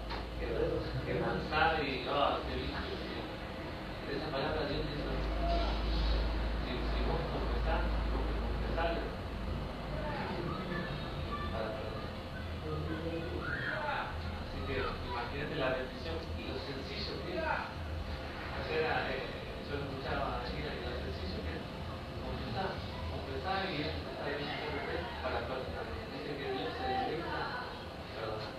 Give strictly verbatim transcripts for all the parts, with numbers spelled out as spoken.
que lanzar y, oh, qué lindo. Esa palabra Dios dice, si, si vos confesás, vos confesás para perder. Así que imagínate la bendición y lo sencillo que es. O sea, eh, yo escuchaba decir lo sencillo que es confesar, confesar y es para perdonar. Dice que Dios se deleita perdonar.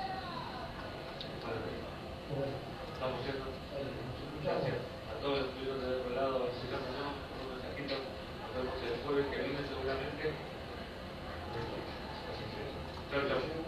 Estamos yendo. Gracias a todos los que estuvieron del otro lado, enseñándonos un mensajito. Nos vemos el jueves que viene seguramente. Chao, chao.